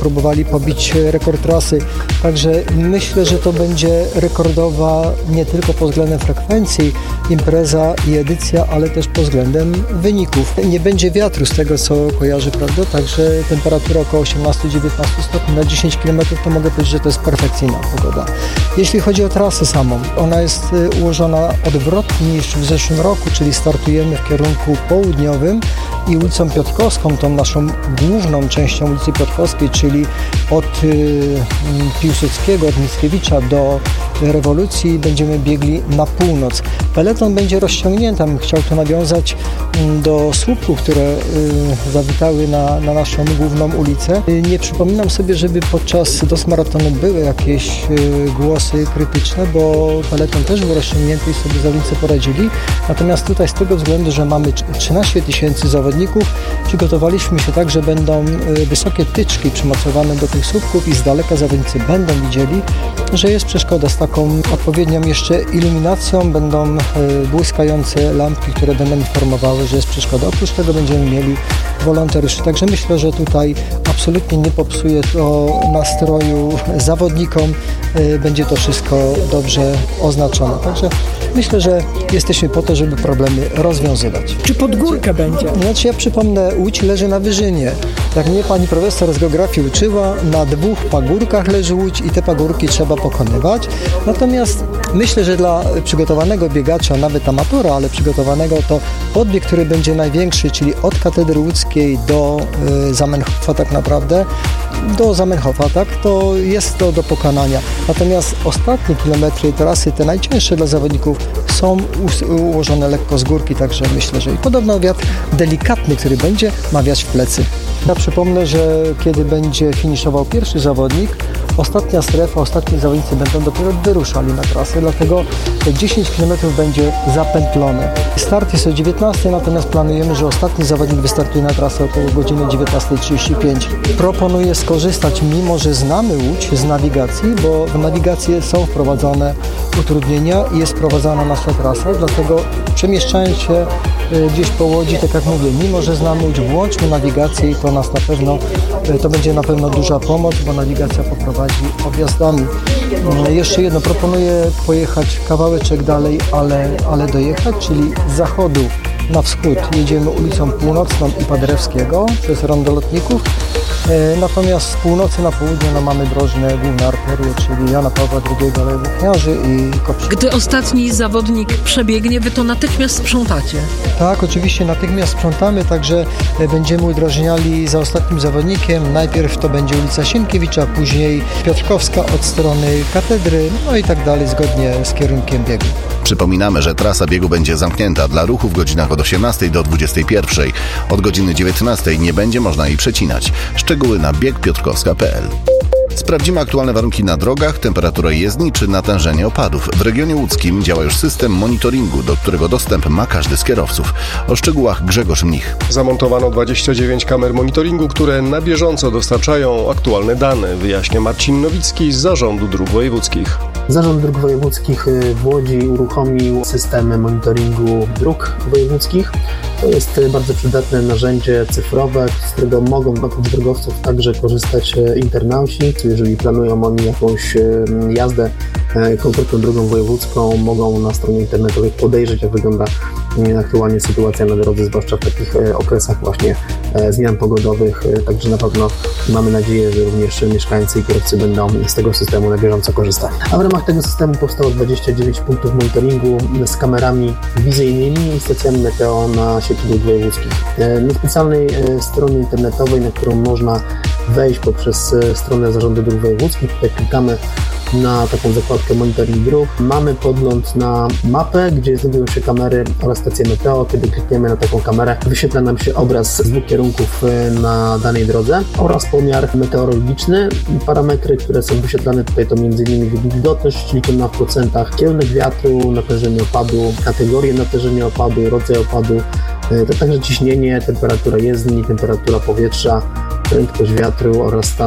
próbowali pobić rekord trasy. Także myślę, że to będzie rekordowa nie tylko pod względem frekwencji impreza i edycja, ale też pod względem wyników. Nie będzie wiatru z tego, co kojarzę, prawda? Także temperatura około 18-19 stopni na 10 km to mogę powiedzieć, że to jest perfekcyjna pogoda. Jeśli chodzi o trasę samą, ona jest ułożona odwrotnie niż w zeszłym roku, czyli startujemy w kierunku południowym i ulicą Piotrkowską, tą naszą główną częścią ulicy Piotrkowskiej, czyli od Piłsudskiego, od Mickiewicza do Rewolucji będziemy biegli na północ. Peleton będzie rozciągnięty, bym chciał tu nawiązać do słupków, które zawitały na naszą główną ulicę. Nie przypominam sobie, żeby podczas DOS maratonu były jakieś głosy krytyczne, bo peleton też był rozciągnięty i sobie zawodnicy poradzili. Natomiast tutaj z tego względu, że mamy 13 000 zawodników, przygotowaliśmy się tak, że będą wysokie tyczki przymocowane do tych słupków i z daleka zawodnicy będą widzieli, że jest przeszkoda. Z taką odpowiednią jeszcze iluminacją będą błyskające lampki, które będą informowały, że jest przeszkoda. Oprócz tego będziemy mieli wolontariuszy. Także myślę, że tutaj absolutnie nie popsuje to nastroju zawodnikom. Będzie to wszystko dobrze oznaczone. Także myślę, że jesteśmy po to, żeby problemy rozwiązywać. Czy pod górkę będzie? Znaczy ja przypomnę, Łódź leży na wyżynie. Jak mnie pani profesor z geografii uczyła, na 2 pagórkach leży Łódź i te pagórki trzeba pokonywać. Natomiast myślę, że dla przygotowanego biegacza, nawet amatora, ale przygotowanego, to podbieg, który będzie największy, czyli od Katedry Łódzkiej do Zamenhofa tak naprawdę, do Zamenhofa, tak, to jest to do pokonania. Natomiast ostatnie kilometry trasy, te najcięższe dla zawodników, są ułożone lekko z górki, także myślę, że i podobno wiatr delikatny, który będzie, ma wiać w plecy. Ja przypomnę, że kiedy będzie finiszował pierwszy zawodnik, ostatnia strefa, ostatni zawodnicy będą dopiero wyruszali na trasę, dlatego 10 km będzie zapętlone. Start jest o 19, natomiast planujemy, że ostatni zawodnik wystartuje na trasę około godziny 19:35. Proponuję skorzystać, mimo że znamy Łódź, z nawigacji, bo w nawigacji są wprowadzone utrudnienia i jest prowadzona nasza trasa, dlatego przemieszczając się gdzieś po Łodzi, tak jak mówię, mimo że znamy Łódź, włączmy nawigację i to będzie na pewno duża pomoc, bo nawigacja poprowadzi objazdami. Jeszcze jedno, proponuję pojechać kawałeczek dalej, ale dojechać, czyli z zachodu na wschód jedziemy ulicą Północną i Paderewskiego przez Rondo Lotników. Natomiast z północy na południe mamy drożne główne arterie, czyli Jana Pawła II, Aleje Włókniarzy i Koprzyk. Gdy ostatni zawodnik przebiegnie, wy to natychmiast sprzątacie? Tak, oczywiście natychmiast sprzątamy, także będziemy udrożniali za ostatnim zawodnikiem. Najpierw to będzie ulica Sienkiewicza, później Piotrkowska od strony katedry, no i tak dalej, zgodnie z kierunkiem biegu. Przypominamy, że trasa biegu będzie zamknięta dla ruchu w godzinach od 18 do 21. Od godziny 19 nie będzie można jej przecinać. Szczegóły na biegpiotrkowska.pl. Sprawdzimy aktualne warunki na drogach, temperaturę jezdni czy natężenie opadów. W regionie łódzkim działa już system monitoringu, do którego dostęp ma każdy z kierowców. O szczegółach Grzegorz Mnich. Zamontowano 29 kamer monitoringu, które na bieżąco dostarczają aktualne dane, wyjaśnia Marcin Nowicki z Zarządu Dróg Wojewódzkich. Zarząd Dróg Wojewódzkich w Łodzi uruchomił system monitoringu dróg wojewódzkich. To jest bardzo przydatne narzędzie cyfrowe, z którego mogą oprócz drogowców także korzystać internauci. Jeżeli planują oni jakąś jazdę konkretną drogą wojewódzką, mogą na stronie internetowej podejrzeć, jak wygląda aktualnie sytuacja na drodze, zwłaszcza w takich okresach właśnie zmian pogodowych. Także na pewno mamy nadzieję, że również mieszkańcy i kierowcy będą z tego systemu na bieżąco korzystali. A w ramach tego systemu powstało 29 punktów monitoringu z kamerami wizyjnymi i stacjami meteo na sieci dróg wojewódzkich. Na specjalnej stronie internetowej, na którą można wejść poprzez stronę Zarządu Dróg Wojewódzkich, tutaj klikamy na taką zakładkę monitoring dróg. Mamy podgląd na mapę, gdzie znajdują się kamery oraz stacje meteo. Kiedy klikniemy na taką kamerę, wyświetla nam się obraz z 2 kierunków na danej drodze oraz pomiar meteorologiczny. Parametry, które są wyświetlane tutaj to m.in. wilgotność liczona w procentach, kierunek wiatru, natężenie opadu, kategorię natężenia opadu, rodzaj opadu, to także ciśnienie, temperatura jezdni, temperatura powietrza, prędkość wiatru oraz stan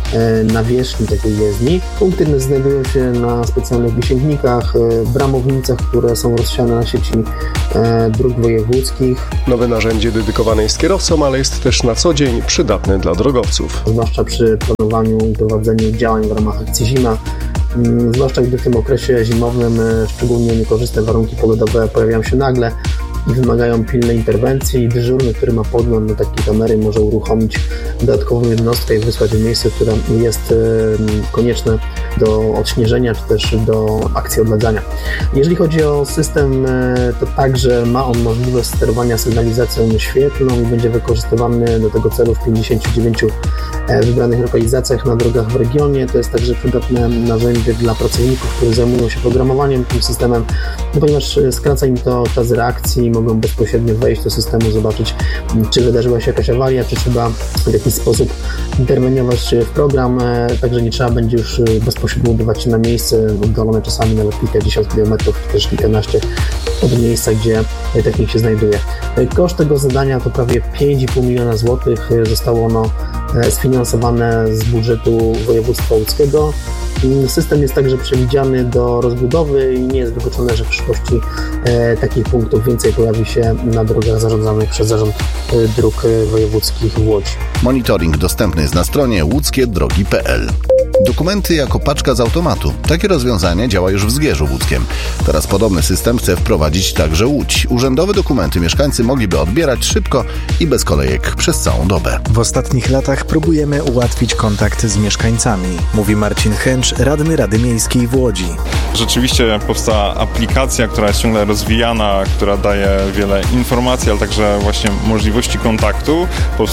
nawierzchni takiej jezdni. Punkty znajdują się na specjalnych wysięgnikach, bramownicach, które są rozsiane na sieci dróg wojewódzkich. Nowe narzędzie dedykowane jest kierowcom, ale jest też na co dzień przydatne dla drogowców. Zwłaszcza przy planowaniu i prowadzeniu działań w ramach akcji Zima. Zwłaszcza gdy w tym okresie zimowym szczególnie niekorzystne warunki pogodowe pojawiają się nagle i wymagają pilnej interwencji i dyżurny, który ma podgląd do takiej kamery, może uruchomić dodatkową jednostkę i wysłać w miejsce, które jest konieczne do odśnieżenia czy też do akcji odladzania. Jeżeli chodzi o system, to także ma on możliwość sterowania sygnalizacją świetlną i będzie wykorzystywany do tego celu w 59 wybranych lokalizacjach na drogach w regionie. To jest także przydatne narzędzie dla pracowników, którzy zajmują się programowaniem tym systemem, ponieważ skraca im to czas reakcji, mogą bezpośrednio wejść do systemu, zobaczyć, czy wydarzyła się jakaś awaria, czy trzeba w jakiś sposób interweniować w program, także nie trzeba będzie już bezpośrednio udawać się na miejsce, oddalone czasami nawet kilkadziesiąt kilometrów, czy też kilkanaście od miejsca, gdzie technik się znajduje. Koszt tego zadania to prawie 5,5 miliona złotych. Zostało ono sfinansowane z budżetu województwa łódzkiego. System jest także przewidziany do rozbudowy i nie jest wykluczone, że w przyszłości takich punktów więcej pojawi się na drogach zarządzanych przez Zarząd Dróg Wojewódzkich w Łodzi. Monitoring dostępny jest na stronie łódzkiedrogi.pl. Dokumenty jako paczka z automatu. Takie rozwiązanie działa już w Zgierzu Łódzkiem. Teraz podobny system chce wprowadzić także Łódź. Urzędowe dokumenty mieszkańcy mogliby odbierać szybko i bez kolejek przez całą dobę. W ostatnich latach próbujemy ułatwić kontakt z mieszkańcami, mówi Marcin Chęcz, radny Rady Miejskiej w Łodzi. Rzeczywiście powstała aplikacja, która jest ciągle rozwijana, która daje wiele informacji, ale także właśnie możliwości kontaktu.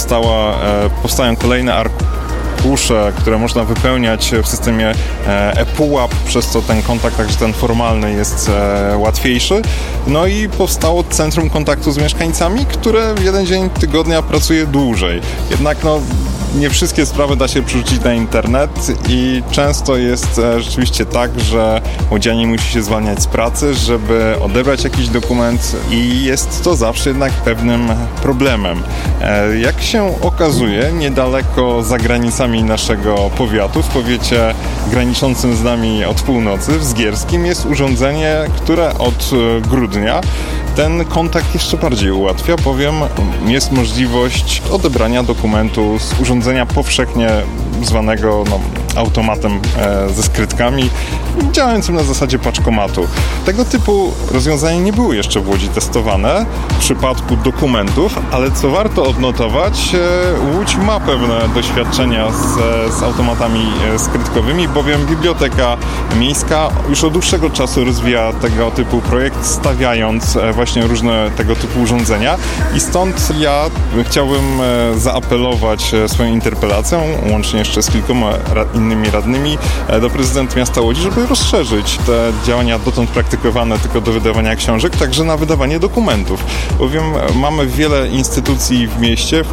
Powstają kolejne arkusze, które można wypełniać w systemie ePUAP, przez co ten kontakt, także ten formalny, jest łatwiejszy. No i powstało Centrum Kontaktu z Mieszkańcami, które w jeden dzień tygodnia pracuje dłużej. Jednak nie wszystkie sprawy da się przerzucić na internet i często jest rzeczywiście tak, że łodzianin musi się zwalniać z pracy, żeby odebrać jakiś dokument i jest to zawsze jednak pewnym problemem. Jak się okazuje, niedaleko za granicami naszego powiatu, w powiecie graniczącym z nami od północy, w Zgierskim, jest urządzenie, które od grudnia ten kontakt jeszcze bardziej ułatwia, bowiem jest możliwość odebrania dokumentu z urządzenia powszechnie zwanego automatem ze skrytkami, działającym na zasadzie paczkomatu. Tego typu rozwiązania nie były jeszcze w Łodzi testowane w przypadku dokumentów, ale co warto odnotować, Łódź ma pewne doświadczenia z automatami skrytkowymi, bowiem Biblioteka Miejska już od dłuższego czasu rozwija tego typu projekt, stawiając właśnie różne tego typu urządzenia i stąd ja chciałbym zaapelować swoją interpelacją, łącznie jeszcze z kilkoma innymi radnymi, do prezydenta miasta Łodzi, żeby rozszerzyć te działania dotąd praktykowane tylko do wydawania książek, także na wydawanie dokumentów. Bowiem mamy wiele instytucji w mieście,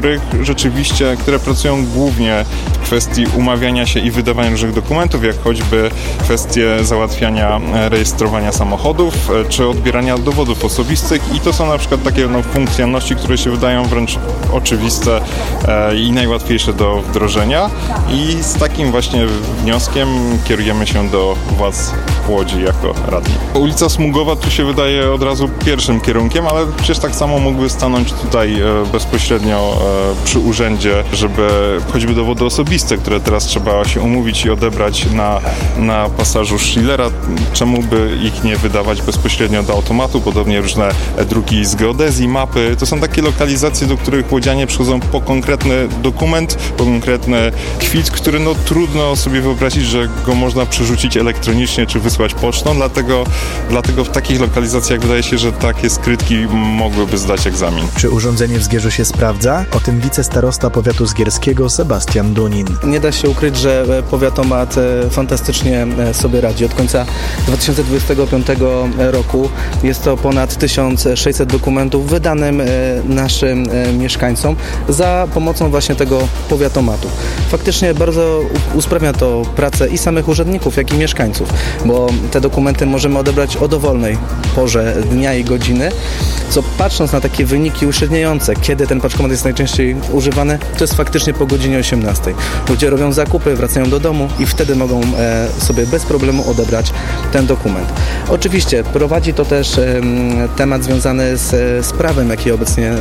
które pracują głównie w kwestii umawiania się i wydawania różnych dokumentów, jak choćby kwestie załatwiania rejestrowania samochodów, czy odbierania dowodów osobistych i to są na przykład takie funkcjonalności, które się wydają wręcz oczywiste i najłatwiejsze do wdrożenia i z takim właśnie wnioskiem kierujemy się do władz Łodzi jako radni. Ulica Smugowa tu się wydaje od razu pierwszym kierunkiem, ale przecież tak samo mógłby stanąć tutaj bezpośrednio przy urzędzie, żeby choćby dowody osobiste, które teraz trzeba się umówić i odebrać na pasażu Schillera, czemu by ich nie wydawać bezpośrednio do automatu, podobnie różne druki z geodezji, mapy. To są takie lokalizacje, do których łodzianie przychodzą po konkretny dokument, po konkretny kwit, który trudno sobie wyobrazić, że go można przerzucić elektronicznie czy wysłać pocztą, dlatego w takich lokalizacjach wydaje się, że takie skrytki mogłyby zdać egzamin. Czy urządzenie w Zgierzu się sprawdza? O tym wicestarosta powiatu zgierskiego Sebastian Dunin. Nie da się ukryć, że powiatomat fantastycznie sobie radzi. Od końca 2025 roku jest to ponad 1600 dokumentów wydanym naszym mieszkańcom za pomocą właśnie tego powiatomatu. Faktycznie bardzo usprawnia to pracę i samych urzędników, jak i mieszkańców, bo te dokumenty możemy odebrać o dowolnej porze dnia i godziny, co patrząc na takie wyniki uśredniające, kiedy ten paczkomat jest najczęściej używany, to jest faktycznie po godzinie 18. Ludzie robią zakupy, wracają do domu i wtedy mogą sobie bez problemu odebrać ten dokument. Oczywiście prowadzi to też temat związany z prawem, jaki obecnie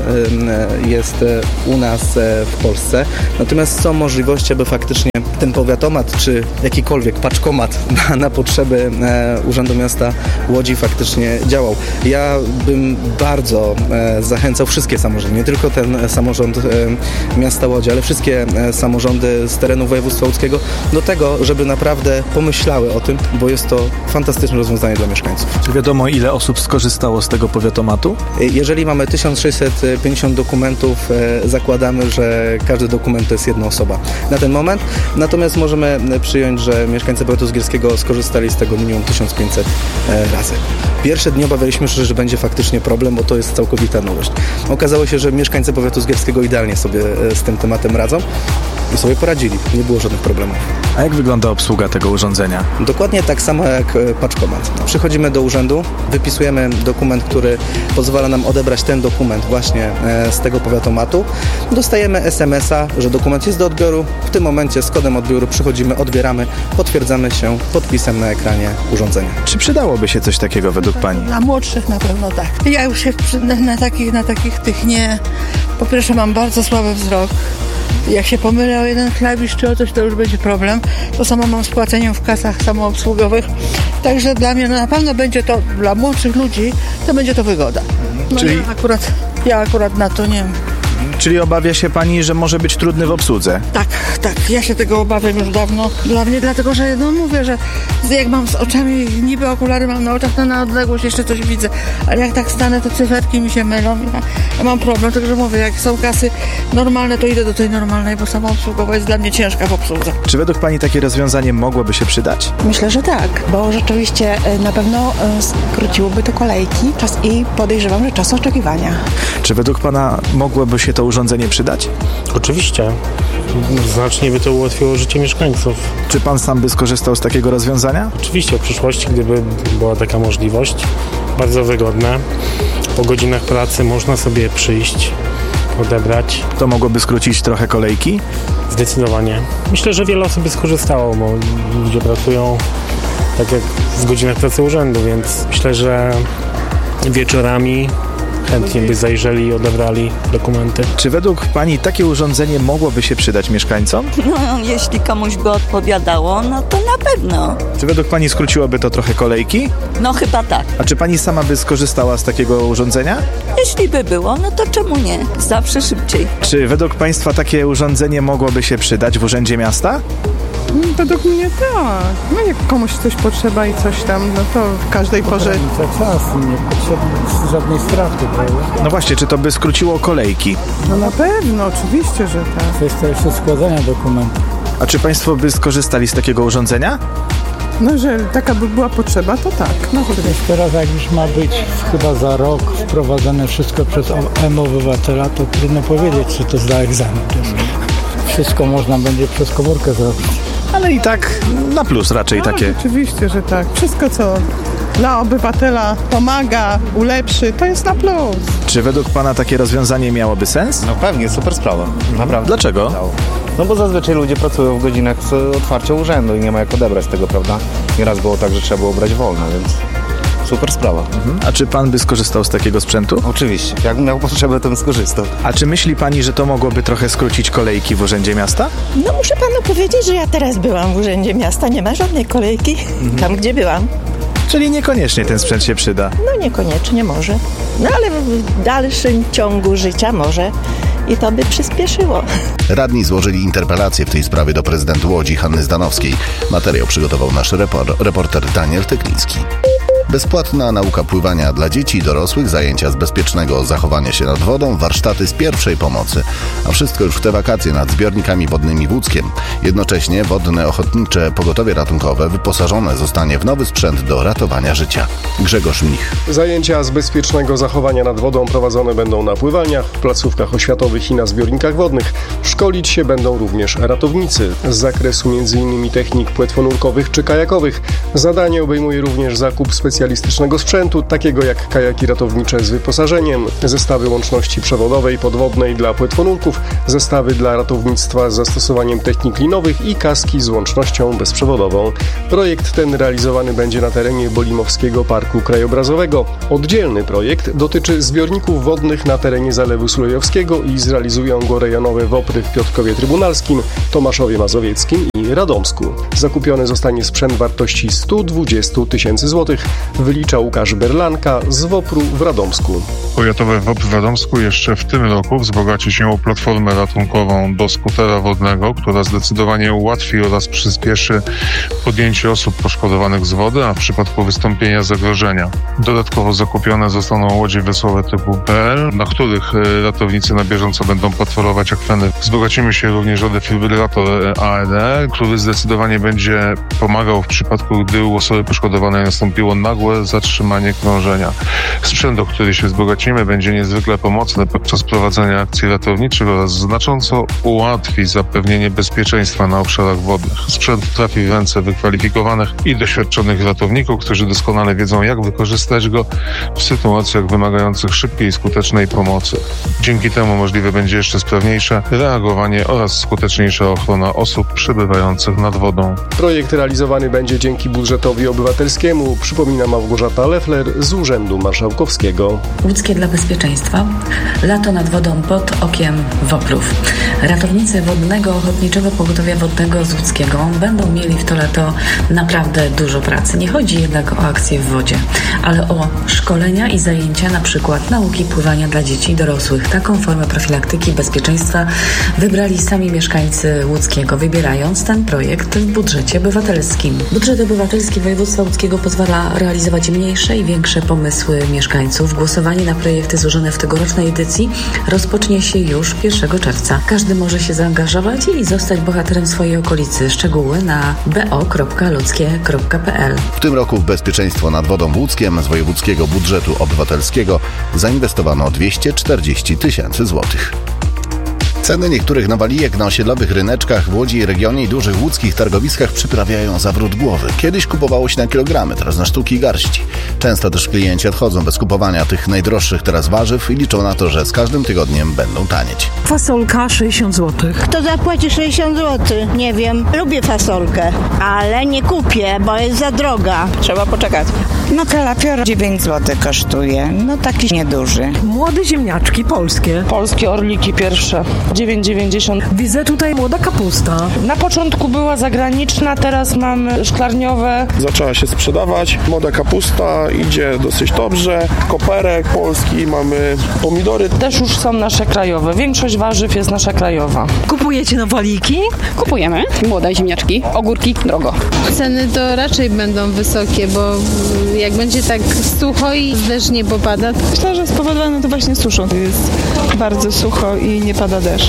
jest u nas w Polsce. Natomiast są możliwości, aby faktycznie ten powiatomat, czy jakikolwiek paczkomat na potrzeby Urzędu Miasta Łodzi faktycznie działał. Ja bym bardzo zachęcał wszystkie samorządy, nie tylko ten samorząd miasta Łodzi, ale wszystkie samorządy z terenu województwa łódzkiego do tego, żeby naprawdę pomyślały o tym, bo jest to fantastyczne rozwiązanie dla mieszkańców. Czy wiadomo, ile osób skorzystało z tego powiatomatu? Jeżeli mamy 1650 dokumentów, zakładamy, że każdy dokument to jest jedna osoba na ten moment. Natomiast możemy przyjąć, że mieszkańcy powiatu zgierskiego skorzystali z tego minimum 1500 razy. Pierwsze dni obawialiśmy się, że będzie faktycznie problem, bo to jest całkowita nowość. Okazało się, że mieszkańcy powiatu zgierskiego idealnie sobie z tym tematem radzą i sobie poradzili. Nie było żadnych problemów. A jak wygląda obsługa tego urządzenia? Dokładnie tak samo jak paczkomat. Przychodzimy do urzędu, wypisujemy dokument, który pozwala nam odebrać ten dokument właśnie z tego powiatomatu. Dostajemy SMS-a, że dokument jest do odbioru. W tym momencie z kodem odbioru przychodzimy, odbieramy, potwierdzamy się podpisem na ekranie urządzenia. Czy przydałoby się coś takiego według Pani? Dla młodszych na pewno tak. Ja już się na takich tych nie... Po pierwsze mam bardzo słaby wzrok. Jak się pomylę o jeden klawisz czy o coś, to już będzie problem. To samo mam z płaceniem w kasach samoobsługowych. Także dla mnie na pewno będzie to, dla młodszych ludzi, to będzie to wygoda. No czyli... ja akurat na to nie wiem. Czyli obawia się Pani, że może być trudny w obsłudze? Tak. Ja się tego obawiam już dawno. Dla mnie, dlatego, że mówię, że jak mam z oczami, niby okulary mam na oczach, to na odległość jeszcze coś widzę. Ale jak tak stanę, to cyferki mi się mylą. Ja mam problem, także mówię, jak są kasy normalne, to idę do tej normalnej, bo samoobsługowa jest dla mnie ciężka w obsłudze. Czy według Pani takie rozwiązanie mogłoby się przydać? Myślę, że tak, bo rzeczywiście na pewno skróciłoby to kolejki i podejrzewam, że czas oczekiwania. Czy według Pana mogłoby się to urządzenie przydać? Oczywiście. Znacznie by to ułatwiło życie mieszkańców. Czy Pan sam by skorzystał z takiego rozwiązania? Oczywiście, w przyszłości, gdyby była taka możliwość. Bardzo wygodne. Po godzinach pracy można sobie przyjść, odebrać. To mogłoby skrócić trochę kolejki? Zdecydowanie. Myślę, że wiele osób by skorzystało, bo ludzie pracują tak jak w godzinach pracy urzędu, więc myślę, że wieczorami chętnie by zajrzeli i odebrali dokumenty. Czy według Pani takie urządzenie mogłoby się przydać mieszkańcom? No, jeśli komuś by odpowiadało, no to na pewno. Czy według Pani skróciłoby to trochę kolejki? No chyba tak. A czy Pani sama by skorzystała z takiego urządzenia? Jeśli by było, no to czemu nie? Zawsze szybciej. Czy według Państwa takie urządzenie mogłoby się przydać w Urzędzie Miasta? Według mnie tak. No jak komuś coś potrzeba i coś tam, no to w każdej porze... czas i nie potrzeba żadnej straty, prawda? No właśnie, czy to by skróciło kolejki? No na pewno, oczywiście, że tak. Kwestia jeszcze składania dokumentów. A czy Państwo by skorzystali z takiego urządzenia? No, że taka by była potrzeba, to tak. No, teraz jak już ma być chyba za rok wprowadzone wszystko przez M-Obywatela, to trudno powiedzieć, czy to zda egzamin. Wszystko można będzie przez komórkę zrobić. Ale i tak na plus raczej takie. Oczywiście, że tak. Wszystko, co dla obywatela pomaga, ulepszy, to jest na plus. Czy według Pana takie rozwiązanie miałoby sens? No pewnie, super sprawa. Naprawdę. Dlaczego? No bo zazwyczaj ludzie pracują w godzinach otwarcia urzędu i nie ma jak odebrać tego, prawda? Nieraz było tak, że trzeba było brać wolno, więc super sprawa. A czy Pan by skorzystał z takiego sprzętu? Oczywiście. Jak miał potrzebę, to bym skorzystał. A czy myśli Pani, że to mogłoby trochę skrócić kolejki w Urzędzie Miasta? No muszę Panu powiedzieć, że ja teraz byłam w Urzędzie Miasta, nie ma żadnej kolejki tam, gdzie byłam. Czyli niekoniecznie ten sprzęt się przyda? No niekoniecznie może. No ale w dalszym ciągu życia może i to by przyspieszyło. Radni złożyli interpelację w tej sprawie do prezydenta Łodzi Hanny Zdanowskiej. Materiał przygotował nasz reporter Daniel Tykliński. Bezpłatna nauka pływania dla dzieci i dorosłych, zajęcia z bezpiecznego zachowania się nad wodą, warsztaty z pierwszej pomocy. A wszystko już w te wakacje nad zbiornikami wodnymi w Łódzkiem. Jednocześnie Wodne Ochotnicze Pogotowie Ratunkowe wyposażone zostanie w nowy sprzęt do ratowania życia. Grzegorz Mnich. Zajęcia z bezpiecznego zachowania nad wodą prowadzone będą na pływalniach, w placówkach oświatowych i na zbiornikach wodnych. Szkolić się będą również ratownicy z zakresu m.in. technik płetwonurkowych czy kajakowych. Zadanie obejmuje również zakup specjalnych specjalistycznego sprzętu, takiego jak kajaki ratownicze z wyposażeniem, zestawy łączności przewodowej, podwodnej dla płetwonurków, zestawy dla ratownictwa z zastosowaniem technik linowych i kaski z łącznością bezprzewodową. Projekt ten realizowany będzie na terenie Bolimowskiego Parku Krajobrazowego. Oddzielny projekt dotyczy zbiorników wodnych na terenie Zalewu Sulejowskiego i zrealizują go rejonowe WOPR-y w Piotrkowie Trybunalskim, Tomaszowie Mazowieckim i Radomsku. Zakupiony zostanie sprzęt wartości 120 tysięcy złotych, wylicza Łukasz Berlanka z WOPR-u w Radomsku. Powiatowe WOPR w Radomsku jeszcze w tym roku wzbogaci się o platformę ratunkową do skutera wodnego, która zdecydowanie ułatwi oraz przyspieszy podjęcie osób poszkodowanych z wody, a w przypadku wystąpienia zagrożenia. Dodatkowo zakupione zostaną łodzie wesołe typu PL, na których ratownicy na bieżąco będą patrolować akweny. Wzbogacimy się również o defibrylator AED, który zdecydowanie będzie pomagał w przypadku, gdy u osoby poszkodowanej nastąpiło nagłe zatrzymanie krążenia. Sprzęt, o który się wzbogacimy, będzie niezwykle pomocny podczas prowadzenia akcji ratowniczych oraz znacząco ułatwi zapewnienie bezpieczeństwa na obszarach wodnych. Sprzęt trafi w ręce wykwalifikowanych i doświadczonych ratowników, którzy doskonale wiedzą, jak wykorzystać go w sytuacjach wymagających szybkiej i skutecznej pomocy. Dzięki temu możliwe będzie jeszcze sprawniejsze reagowanie oraz skuteczniejsza ochrona osób przebywających nad wodą. Projekt realizowany będzie dzięki budżetowi obywatelskiemu, przypomina Małgorzata Leffler z Urzędu Marszałkowskiego. Łódzkie dla bezpieczeństwa. Lato nad wodą pod okiem WOPR-ów. Ratownicy Wodnego Ochotniczego Pogotowia Wodnego z Łódzkiego będą mieli w to lato naprawdę dużo pracy. Nie chodzi jednak o akcje w wodzie, ale o szkolenia i zajęcia, na przykład nauki pływania dla dzieci i dorosłych. Taką formę profilaktyki bezpieczeństwa wybrali sami mieszkańcy Łódzkiego, wybierając ten projekt w budżecie obywatelskim. Budżet obywatelski województwa łódzkiego pozwala realizować mniejsze i większe pomysły mieszkańców. Głosowanie na projekty złożone w tegorocznej edycji rozpocznie się już 1 czerwca. Każdy może się zaangażować i zostać bohaterem swojej okolicy. Szczegóły na bo.ludzkie.pl. W tym roku w bezpieczeństwo nad wodą w Łódzkiem z wojewódzkiego budżetu obywatelskiego zainwestowano 240 tysięcy złotych. Ceny niektórych nawalijek na osiedlowych ryneczkach w Łodzi i regionie i dużych łódzkich targowiskach przyprawiają zawrót głowy. Kiedyś kupowało się na kilogramy, teraz na sztuki i garści. Często też klienci odchodzą bez kupowania tych najdroższych teraz warzyw i liczą na to, że z każdym tygodniem będą tanieć. Fasolka 60 zł. Kto zapłaci 60 zł? Nie wiem. Lubię fasolkę, ale nie kupię, bo jest za droga. Trzeba poczekać. No kalafior 9 zł kosztuje, no taki nieduży. Młode ziemniaczki polskie. Polskie orliki pierwsze. 9,90. Widzę tutaj młoda kapusta. Na początku była zagraniczna, teraz mamy szklarniowe. Zaczęła się sprzedawać. Młoda kapusta idzie dosyć dobrze. Koperek polski, mamy pomidory. Też już są nasze krajowe. Większość warzyw jest nasza krajowa. Kupujecie nawaliki? Kupujemy. Młode ziemniaczki, ogórki, drogo. Ceny to raczej będą wysokie, bo jak będzie tak sucho i deszcz nie popada. Myślę, że spowodowane to właśnie suszą. Jest bardzo sucho i nie pada deszcz.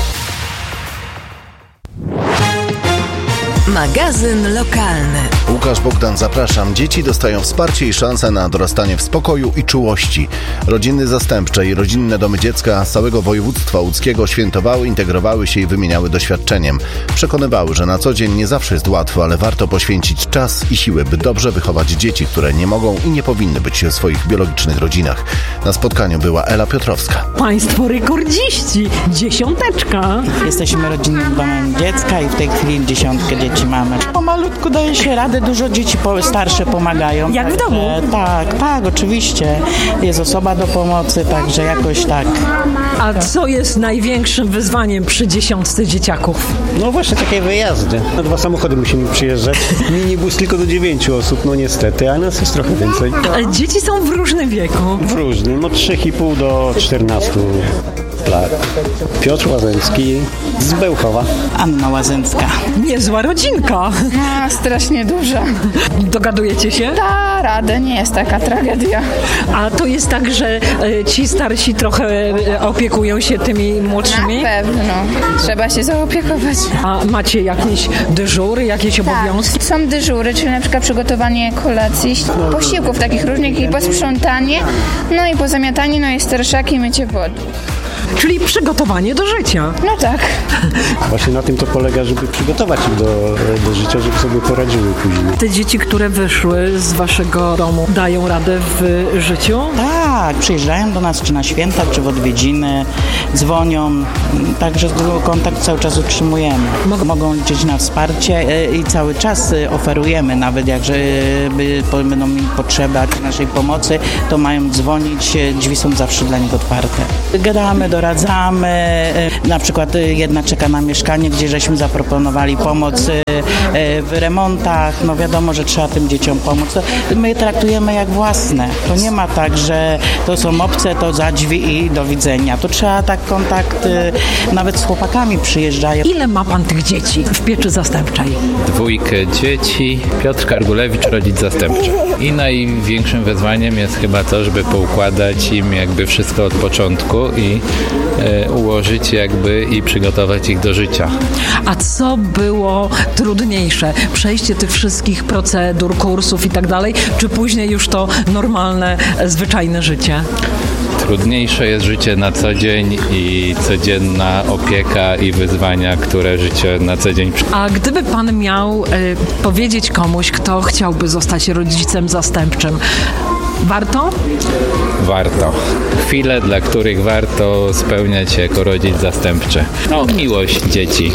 Magazyn lokalny. Łukasz Bogdan, zapraszam. Dzieci dostają wsparcie i szansę na dorastanie w spokoju i czułości. Rodziny zastępcze i rodzinne domy dziecka z całego województwa łódzkiego świętowały, integrowały się i wymieniały doświadczeniem. Przekonywały, że na co dzień nie zawsze jest łatwo, ale warto poświęcić czas i siły, by dobrze wychować dzieci, które nie mogą i nie powinny być w swoich biologicznych rodzinach. Na spotkaniu była Ela Piotrowska. Państwo rekordziści! 10. Jesteśmy rodzinnym domem dziecka i w tej chwili 10 dzieci mamy. Pomalutku daje się radę, dużo dzieci starsze pomagają. Jak w domu? Tak, oczywiście. Jest osoba do pomocy, także jakoś tak. A co jest największym wyzwaniem przy 10 dzieciaków? No właśnie takie wyjazdy. Na 2 samochody musimy przyjeżdżać. Minibus tylko do 9 osób, no niestety, a nas jest trochę więcej. Dzieci są w różnym wieku. W różnym, no 3,5 do 14 lat. Piotr Łazęcki z Bełchowa. Anna Łazęcka. Niezła rodzinka. Strasznie duża. Dogadujecie się? Da radę, nie jest taka tragedia. A to jest tak, że ci starsi trochę opiekują się tymi młodszymi? Na pewno. Trzeba się zaopiekować. A macie jakieś dyżury, jakieś obowiązki? Są dyżury, czyli na przykład przygotowanie kolacji, posiłków takich różnych i posprzątanie, no i pozamiatanie, no i starszaki, mycie wody. Czyli przygotowanie do życia. No tak. Właśnie na tym to polega, żeby przygotować ich do życia, żeby sobie poradziły później. Te dzieci, które wyszły z waszego domu, dają radę w życiu? Tak, przyjeżdżają do nas czy na święta, czy w odwiedziny, dzwonią, także kontakt cały czas utrzymujemy. Mogą liczyć na wsparcie i cały czas oferujemy, nawet jak będą mieli potrzebę naszej pomocy, to mają dzwonić, drzwi są zawsze dla nich otwarte. Gadamy, doradzamy, na przykład jedna czeka na mieszkanie, gdzie żeśmy zaproponowali pomoc w remontach, no wiadomo, że trzeba tym dzieciom pomóc. My je traktujemy jak własne. To nie ma tak, że to są obce, to za drzwi i do widzenia. To trzeba tak kontakt, nawet z chłopakami przyjeżdżają. Ile ma pan tych dzieci w pieczy zastępczej? 2 dzieci, Piotr Kargulewicz, rodzic zastępczy. I największym wyzwaniem jest chyba to, żeby poukładać im jakby wszystko od początku i ułożyć jakby i przygotować ich do życia. A co było trudniejsze? Przejście tych wszystkich procedur, kursów i tak dalej, czy później już to normalne, zwyczajne życie? Trudniejsze jest życie na co dzień i codzienna opieka i wyzwania, które życie na co dzień A gdyby pan miał powiedzieć komuś, kto chciałby zostać rodzicem zastępczym, warto? Warto. Chwile, dla których warto spełniać się jako rodzic zastępczy. Miłość dzieci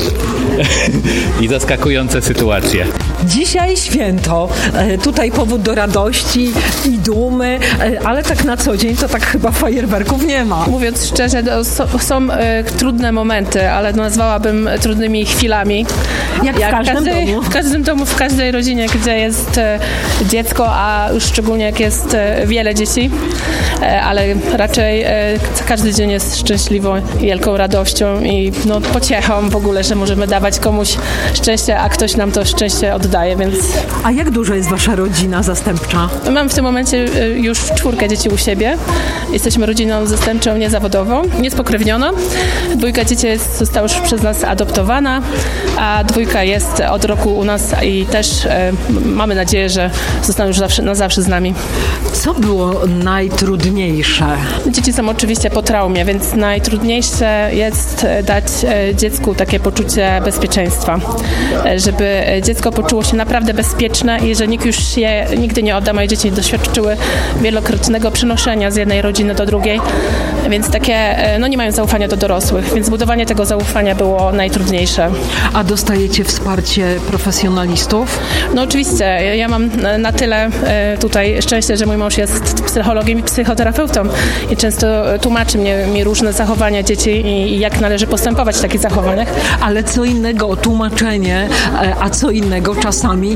i zaskakujące sytuacje. Dzisiaj święto, tutaj powód do radości i dumy, ale tak na co dzień to tak chyba fajerwerków nie ma. Mówiąc szczerze, są trudne momenty, ale nazwałabym trudnymi chwilami. Jak w każdym domu? W każdym domu, w każdej rodzinie, gdzie jest dziecko, a już szczególnie jak jest wiele dzieci, ale raczej każdy dzień jest szczęśliwą, wielką radością i pociechą w ogóle, że możemy dawać komuś szczęście, a ktoś nam to szczęście oddaje, więc... A jak duża jest wasza rodzina zastępcza? Mam w tym momencie już 4 dzieci u siebie. Jesteśmy rodziną zastępczą niezawodową, niespokrewnioną. 2 dzieci została już przez nas adoptowana, a 2 jest od roku u nas i też mamy nadzieję, że zostaną już na zawsze z nami. Co było najtrudniejsze? Dzieci są oczywiście po traumie, więc najtrudniejsze jest dać dziecku takie poczucie bezpieczeństwa, żeby dziecko poczuło się naprawdę bezpieczne i że nikt już je nigdy nie odda. Moje dzieci doświadczyły wielokrotnego przenoszenia z jednej rodziny do drugiej, więc takie, nie mają zaufania do dorosłych, więc budowanie tego zaufania było najtrudniejsze. A dostajecie wsparcie profesjonalistów? No oczywiście. Ja mam na tyle tutaj szczęście, że mój mąż jest psychologiem i psychoterapeutą i często tłumaczy mi różne zachowania dzieci i jak należy postępować w takich zachowaniach. Ale co innego tłumaczenie, a co innego czasami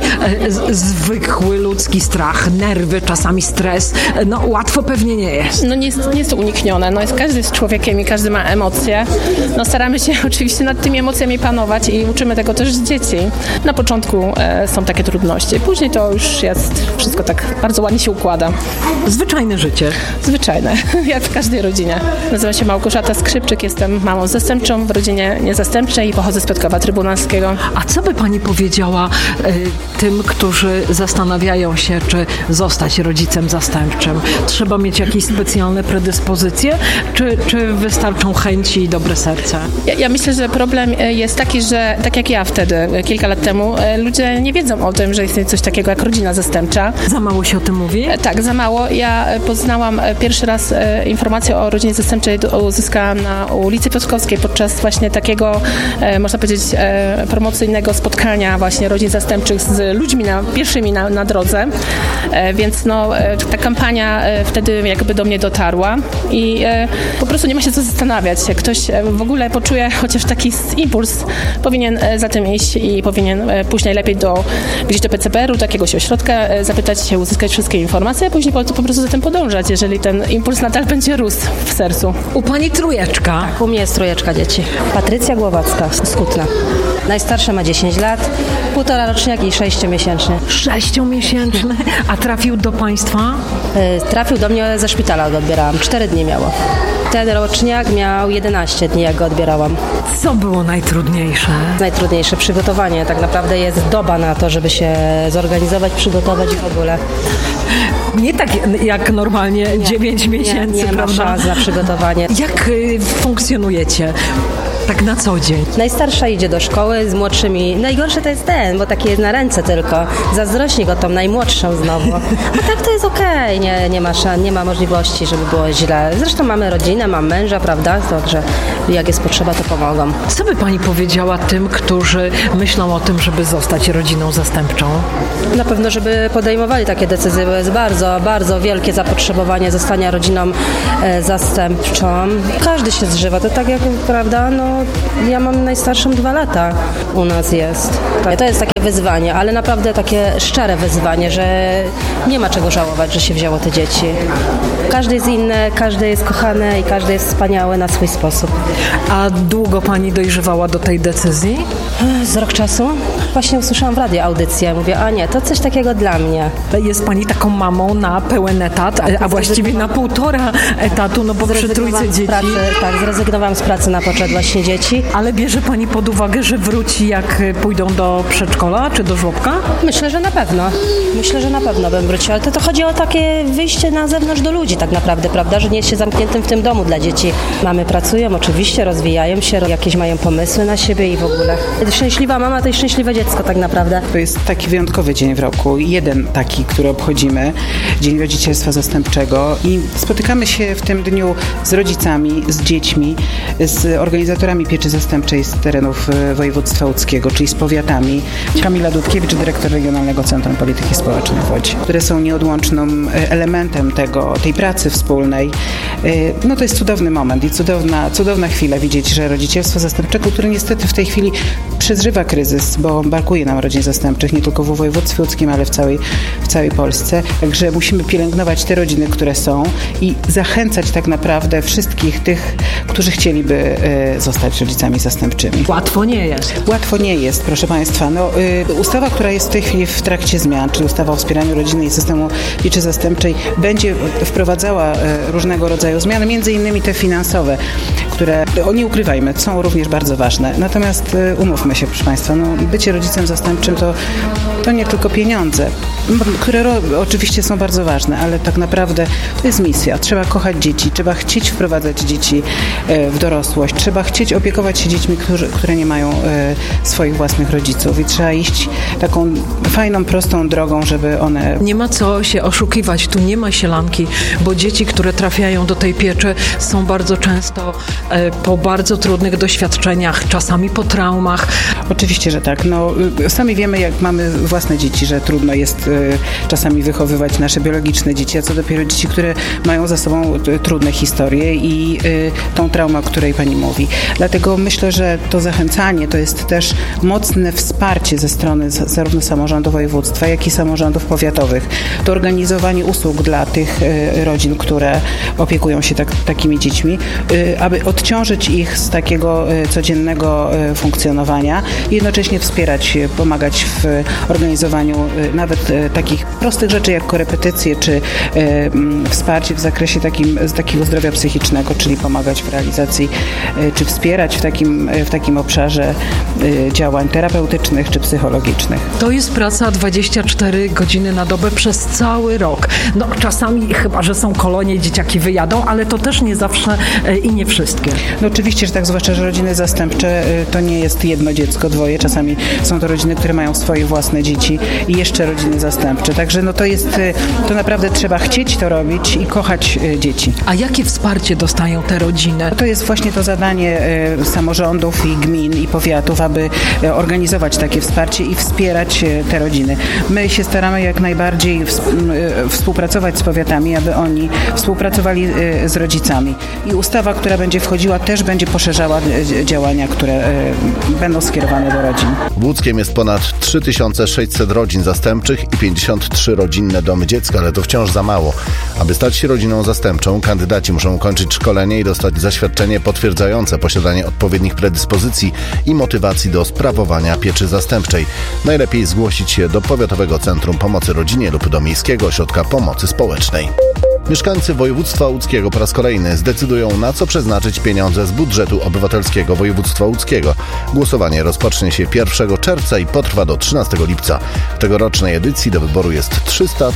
zwykły ludzki strach, nerwy, czasami stres. Łatwo pewnie nie jest. Nie jest to uniknione. Każdy jest człowiekiem i każdy ma emocje. Staramy się oczywiście nad tymi emocjami panować i uczymy tego też dzieci. Na początku są takie trudności. Później to już jest wszystko tak bardzo ładnie się układa. Zwyczajne życie. Zwyczajne, jak w każdej rodzinie. Nazywam się Małgorzata Skrzypczyk, jestem mamą zastępczą w rodzinie niezastępczej i pochodzę z Piotrkowa Trybunalskiego. A co by pani powiedziała tym, którzy zastanawiają się, czy zostać rodzicem zastępczym? Trzeba mieć jakieś specjalne predyspozycje, czy wystarczą chęci i dobre serce? Ja myślę, że problem jest taki, że tak jak ja wtedy, kilka lat temu, ludzie nie wiedzą o tym, że istnieje coś takiego jak rodzina zastępcza. Za mało się o tym mówi? Tak, za mało. Ja poznałam pierwszy raz informację o rodzinie zastępczej, uzyskałam na ulicy Piotrkowskiej podczas właśnie takiego, można powiedzieć, promocyjnego spotkania właśnie rodzin zastępczych z ludźmi pierwszymi na drodze, więc ta kampania wtedy jakby do mnie dotarła i po prostu nie ma się co zastanawiać. Jak ktoś w ogóle poczuje chociaż taki impuls, powinien za tym iść i powinien pójść najlepiej gdzieś do PCPR-u, do jakiegoś ośrodka, zapytać się, uzyskać wszystkie informacje, a później po prostu za tym podążać, jeżeli ten impuls nadal będzie rósł w sercu. U pani 3? Tak, u mnie jest 3 dzieci. Patrycja Głowacka z Kutna. Najstarsza ma 10 lat, 1,5 roczniak i 6-miesięczny. 6-miesięczny? A trafił do państwa? Trafił do mnie ze szpitala, go odbierałam. 4 dni miało. Ten roczniak miał 11 dni, jak go odbierałam. Co było najtrudniejsze? Najtrudniejsze przygotowanie. Tak naprawdę jest doba na to, żeby się zorganizować, przygotować i w ogóle. nie tak jak normalnie 9 miesięcy, nie prawda? ma szans na przygotowanie. Jak funkcjonujecie? Tak na co dzień. Najstarsza idzie do szkoły z młodszymi. Najgorsze to jest bo taki jest na ręce tylko. Zazdrośnie go tą najmłodszą znowu. A tak to jest okej. Nie ma możliwości, żeby było źle. Zresztą mamy rodzinę, mam męża, prawda? Także jak jest potrzeba, to pomogą. Co by pani powiedziała tym, którzy myślą o tym, żeby zostać rodziną zastępczą? Na pewno, żeby podejmowali takie decyzje, bo jest bardzo, bardzo wielkie zapotrzebowanie zostania rodziną zastępczą. Każdy się zżywa. To tak jak, prawda, ja mam najstarszą 2 lata. U nas jest. To jest takie wyzwanie, ale naprawdę takie szczere wyzwanie, że nie ma czego żałować, że się wzięło te dzieci. Każdy jest inny, każdy jest kochany i każdy jest wspaniały na swój sposób. A długo pani dojrzewała do tej decyzji? Z rok czasu. Właśnie usłyszałam w radiu audycję. Mówię, a nie, to coś takiego dla mnie. Jest pani taką mamą na pełen etat, a właściwie na 1,5 etatu, no bo przy trójce dzieci. Zrezygnowałam z pracy na poczet właśnie dzieci. Ale bierze pani pod uwagę, że wróci, jak pójdą do przedszkola czy do żłobka? Myślę, że na pewno. Bym wróciła. Ale to chodzi o takie wyjście na zewnątrz do ludzi tak naprawdę, prawda? Że nie jest się zamkniętym w tym domu dla dzieci. Mamy pracują, oczywiście, rozwijają się, jakieś mają pomysły na siebie i w ogóle. Szczęśliwa mama to jest szczęśliwe dziecko tak naprawdę. To jest taki wyjątkowy dzień w roku. Jeden taki, który obchodzimy. Dzień Rodzicielstwa Zastępczego. I spotykamy się w tym dniu z rodzicami, z dziećmi, z organizatorami pieczy zastępczej z terenów województwa łódzkiego, czyli z powiatami. Kamila Dudkiewicz, dyrektor Regionalnego Centrum Polityki Społecznej w Łodzi, które są nieodłącznym elementem tej pracy wspólnej. No to jest cudowny moment i cudowna chwila widzieć, że rodzicielstwo zastępczego, które niestety w tej chwili przeżywa kryzys, bo brakuje nam rodzin zastępczych nie tylko w województwie łódzkim, ale w całej Polsce. Także musimy pielęgnować te rodziny, które są i zachęcać tak naprawdę wszystkich tych, którzy chcieliby zostać rodzicami zastępczymi. Łatwo nie jest. Łatwo nie jest, proszę Państwa. Ustawa, która jest w tej chwili w trakcie zmian, czyli ustawa o wspieraniu rodziny i systemu pieczy zastępczej, będzie wprowadzała różnego rodzaju zmiany, między innymi te finansowe, które, nie ukrywajmy, są również bardzo ważne. Natomiast umówmy się, proszę Państwa, bycie rodzicem zastępczym to nie tylko pieniądze, które oczywiście są bardzo ważne, ale tak naprawdę to jest misja. Trzeba kochać dzieci, trzeba chcieć wprowadzać dzieci w dorosłość, trzeba chcieć opiekować się dziećmi, które nie mają swoich własnych rodziców i trzeba iść taką fajną, prostą drogą, żeby one... Nie ma co się oszukiwać, tu nie ma sielanki, bo dzieci, które trafiają do tej pieczy, są bardzo często po bardzo trudnych doświadczeniach, czasami po traumach. Oczywiście, że tak. Sami wiemy, jak mamy własne dzieci, że trudno jest czasami wychowywać nasze biologiczne dzieci, a co dopiero dzieci, które mają za sobą trudne historie i tą traumę, o której Pani mówi. Dlatego myślę, że to zachęcanie to jest też mocne wsparcie ze strony zarówno samorządu województwa, jak i samorządów powiatowych do organizowania usług dla tych rodzin, które opiekują się takimi dziećmi, aby odciążyć ich z takiego codziennego funkcjonowania i jednocześnie wspierać, pomagać w organizowaniu nawet takich prostych rzeczy jak korepetycje czy wsparcie w zakresie takiego zdrowia psychicznego, czyli pomagać w realizacji czy wspierać w takim obszarze działań terapeutycznych czy psychologicznych. To jest praca 24 godziny na dobę przez cały rok. Czasami chyba, że są kolonie, dzieciaki wyjadą, ale to też nie zawsze i nie wszystkie. Oczywiście, że tak, zwłaszcza, że rodziny zastępcze to nie jest jedno dziecko, 2. Czasami są to rodziny, które mają swoje własne dzieci i jeszcze rodziny zastępcze. Także to naprawdę trzeba chcieć to robić i kochać dzieci. A jakie wsparcie dostają te rodziny? To jest właśnie to zadanie samorządów i gmin i powiatów, aby organizować takie wsparcie i wspierać te rodziny. My się staramy jak najbardziej współpracować z powiatami, aby oni współpracowali z rodzicami. I ustawa, która będzie wchodziła, też będzie poszerzała działania, które będą skierowane do rodzin. W Łódzkiem jest ponad 3600 rodzin zastępczych i 53 rodzinne domy dziecka, ale to wciąż za mało. Aby stać się rodziną zastępczą, kandydaci muszą ukończyć szkolenie i dostać zaświadczenie potwierdzające posiadanie odpowiednich predyspozycji i motywacji do sprawowania pieczy zastępczej. Najlepiej zgłosić się do Powiatowego Centrum Pomocy Rodzinie lub do Miejskiego Ośrodka Pomocy Społecznej. Mieszkańcy województwa łódzkiego po raz kolejny zdecydują, na co przeznaczyć pieniądze z budżetu obywatelskiego województwa łódzkiego. Głosowanie rozpocznie się 1 czerwca i potrwa do 13 lipca. W tegorocznej edycji do wyboru jest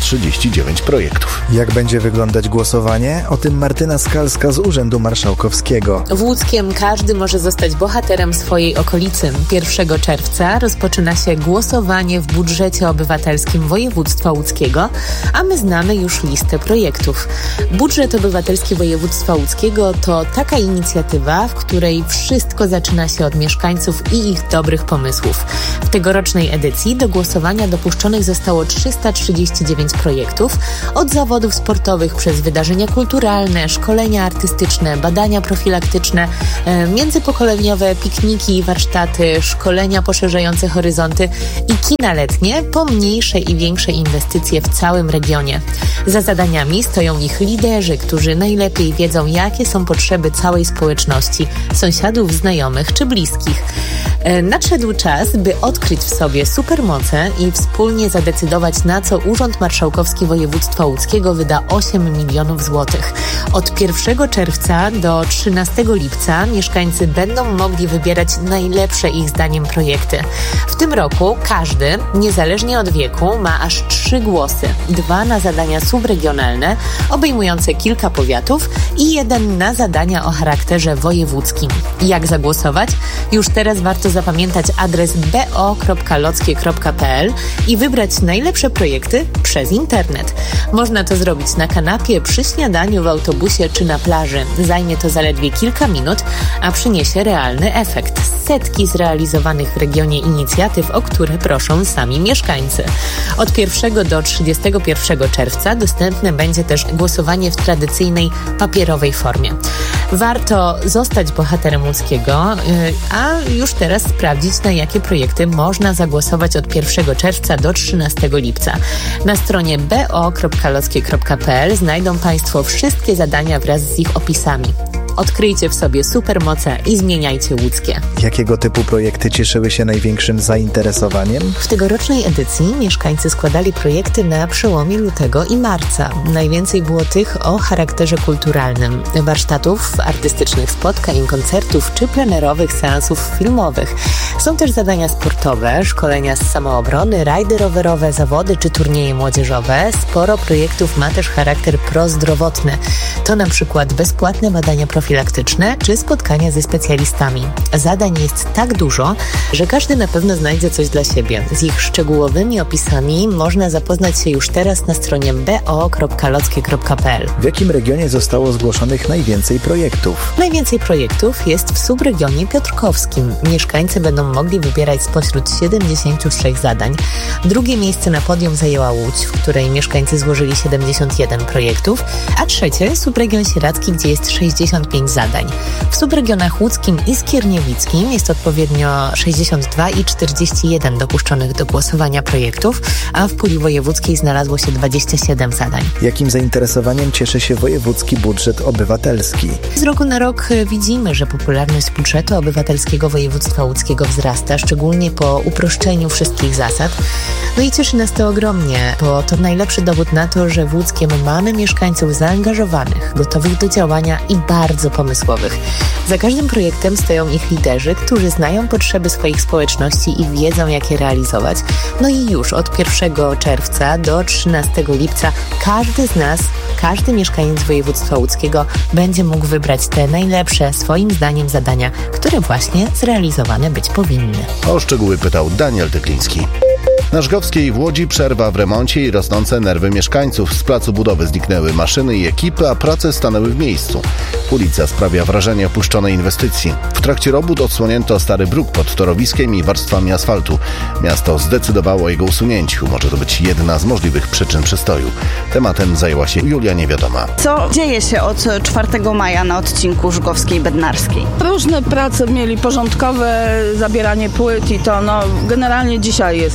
339 projektów. Jak będzie wyglądać głosowanie? O tym Martyna Skalska z Urzędu Marszałkowskiego. W Łódzkiem każdy może zostać bohaterem swojej okolicy. 1 czerwca rozpoczyna się głosowanie w budżecie obywatelskim województwa łódzkiego, a my znamy już listę projektów. Budżet obywatelski województwa łódzkiego to taka inicjatywa, w której wszystko zaczyna się od mieszkańców i ich dobrych pomysłów. W tegorocznej edycji do głosowania dopuszczonych zostało 339 projektów, od zawodów sportowych przez wydarzenia kulturalne, szkolenia artystyczne, badania profilaktyczne, międzypokoleniowe pikniki i warsztaty, szkolenia poszerzające horyzonty i kina letnie, po mniejsze i większe inwestycje w całym regionie. Za zadaniami stoją ich liderzy, którzy najlepiej wiedzą, jakie są potrzeby całej społeczności, sąsiadów, znajomych czy bliskich. Nadszedł czas, by odkryć w sobie supermoce i wspólnie zadecydować, na co Urząd Marszałkowski Województwa Łódzkiego wyda 8 milionów złotych. Od 1 czerwca do 13 lipca mieszkańcy będą mogli wybierać najlepsze ich zdaniem projekty. W tym roku każdy, niezależnie od wieku, ma aż 3 głosy. 2 na zadania subregionalne, obejmujące kilka powiatów i 1 na zadania o charakterze wojewódzkim. Jak zagłosować? Już teraz warto zapamiętać adres bo.lockie.pl i wybrać najlepsze projekty przez internet. Można to zrobić na kanapie, przy śniadaniu, w autobusie czy na plaży. Zajmie to zaledwie kilka minut, a przyniesie realny efekt. Setki zrealizowanych w regionie inicjatyw, o które proszą sami mieszkańcy. Od 1 do 31 czerwca dostępne będzie też głosowanie w tradycyjnej papierowej formie. Warto zostać bohaterem łódzkiego, a już teraz sprawdzić, na jakie projekty można zagłosować od 1 czerwca do 13 lipca. Na stronie bo.lockie.pl znajdą Państwo wszystkie zadania wraz z ich opisami. Odkryjcie w sobie supermoce i zmieniajcie łódzkie. Jakiego typu projekty cieszyły się największym zainteresowaniem? W tegorocznej edycji mieszkańcy składali projekty na przełomie lutego i marca. Najwięcej było tych o charakterze kulturalnym. Warsztatów, artystycznych spotkań, koncertów czy plenerowych seansów filmowych. Są też zadania sportowe, szkolenia z samoobrony, rajdy rowerowe, zawody czy turnieje młodzieżowe. Sporo projektów ma też charakter prozdrowotny. To na przykład bezpłatne badania profilaktyczne czy spotkania ze specjalistami. Zadań jest tak dużo, że każdy na pewno znajdzie coś dla siebie. Z ich szczegółowymi opisami można zapoznać się już teraz na stronie bo.lockie.pl. W jakim regionie zostało zgłoszonych najwięcej projektów? Najwięcej projektów jest w subregionie piotrkowskim. Mieszkańcy będą mogli wybierać spośród 76 zadań. Drugie miejsce na podium zajęła Łódź, w której mieszkańcy złożyli 71 projektów, a trzecie subregion sieradzki, gdzie jest 65 zadań. W subregionach łódzkim i skierniewickim jest odpowiednio 62 i 41 dopuszczonych do głosowania projektów, a w puli wojewódzkiej znalazło się 27 zadań. Jakim zainteresowaniem cieszy się wojewódzki budżet obywatelski? Z roku na rok widzimy, że popularność budżetu obywatelskiego województwa łódzkiego wzrasta, szczególnie po uproszczeniu wszystkich zasad. No i cieszy nas to ogromnie, bo to najlepszy dowód na to, że w Łódzkiem mamy mieszkańców zaangażowanych, gotowych do działania i bardzo pomysłowych. Za każdym projektem stoją ich liderzy, którzy znają potrzeby swoich społeczności i wiedzą, jak je realizować. No i już od 1 czerwca do 13 lipca każdy z nas, każdy mieszkaniec województwa łódzkiego będzie mógł wybrać te najlepsze, swoim zdaniem, zadania, które właśnie zrealizowane być powinny. O szczegóły pytał Daniel Tykliński. Na Żgowskiej w Łodzi przerwa w remoncie i rosnące nerwy mieszkańców. Z placu budowy zniknęły maszyny i ekipy, a prace stanęły w miejscu. Ulica sprawia wrażenie opuszczonej inwestycji. W trakcie robót odsłonięto stary bruk pod torowiskiem i warstwami asfaltu. Miasto zdecydowało o jego usunięciu. Może to być jedna z możliwych przyczyn przestoju. Tematem zajęła się Julia Niewiadoma. Co dzieje się od 4 maja na odcinku Żgowskiej-Bednarskiej? Różne prace mieli porządkowe, zabieranie płyt i to generalnie dzisiaj jest taki